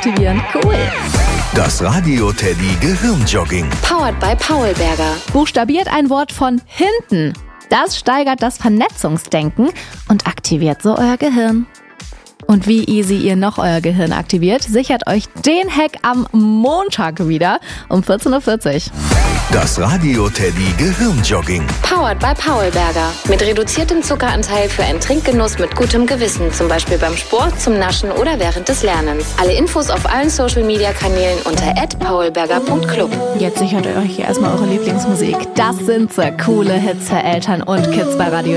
aktivieren. Cool. Das Radio Teddy Gehirnjogging. Powered by Paulberger. Buchstabiert ein Wort von hinten. Das steigert das Vernetzungsdenken und aktiviert so euer Gehirn. Und wie easy ihr noch euer Gehirn aktiviert, sichert euch den Hack am Montag wieder um 14.40 Uhr. Das Radio Teddy Gehirnjogging. Powered by Paulberger. Mit reduziertem Zuckeranteil für einen Trinkgenuss mit gutem Gewissen. Zum Beispiel beim Sport, zum Naschen oder während des Lernens. Alle Infos auf allen Social-Media-Kanälen unter @paulberger.club. Jetzt sichert ihr euch hier erstmal eure Lieblingsmusik. Das sind so coole Hits für Eltern und Kids bei Radio